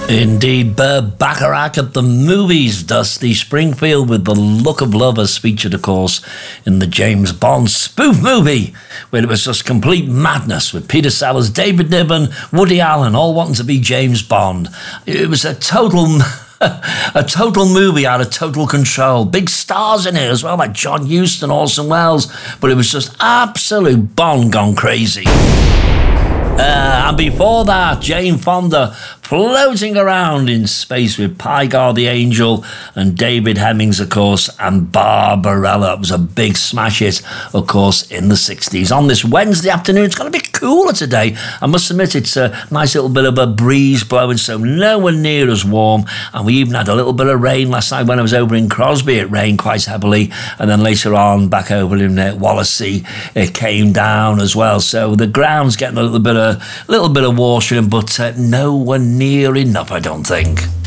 Indeed, Burt Bacharach at the movies. Dusty Springfield with The Look of Love, as featured, of course, in the James Bond spoof movie, where it was just complete madness with Peter Sellers, David Niven, Woody Allen, all wanting to be James Bond. It was a total movie out of total control. Big stars in it as well, like John Huston, Orson Welles, but it was just absolute Bond gone crazy. And before that, Jane Fonda floating around in space with Pygar the Angel and David Hemmings, of course, and Barbarella. It was a big smash hit, of course, in the 60s. On this Wednesday afternoon, it's going to be cooler today. I must admit, it's a nice little bit of a breeze blowing, so nowhere near as warm. And we even had a little bit of rain last night when I was over in Crosby. It rained quite heavily. And then later on, back over in Wallasey, it came down as well. So the ground's getting a little bit of washing, but nowhere near enough, I don't think.